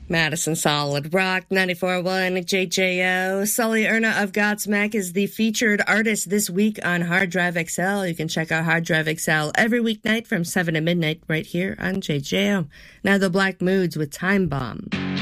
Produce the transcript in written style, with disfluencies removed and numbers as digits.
Madison Solid Rock, 94.1 JJO. Sully Erna of Godsmack is the featured artist this week on Hard Drive XL. You can check out Hard Drive XL every weeknight from 7 to midnight right here on JJO. Now the Black Moods with Time Bomb.